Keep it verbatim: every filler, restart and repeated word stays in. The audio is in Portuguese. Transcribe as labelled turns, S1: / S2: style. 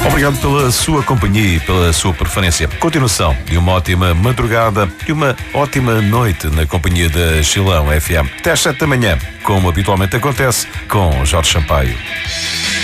S1: Obrigado pela sua companhia e pela sua preferência. Continuação de uma ótima madrugada e uma ótima noite na companhia da Chilão F M. Até às sete da manhã, como habitualmente acontece, com Jorge Sampaio.